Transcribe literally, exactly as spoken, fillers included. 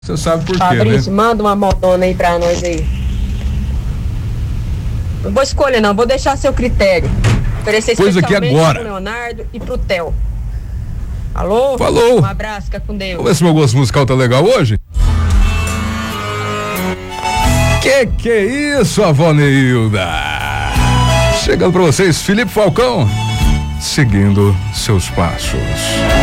Você sabe por quê, Fabrício, né? manda uma motona aí pra nós aí. Não vou escolher não, vou deixar a seu critério. Oferecer Pois aqui especialmente agora. pro Leonardo e pro Theo. Alô? Falou. Um abraço, fica com Deus. Vamos ver se meu gosto musical tá legal hoje. Que que é isso, avó Neilda? Chegando pra vocês, Felipe Falcão, seguindo seus passos.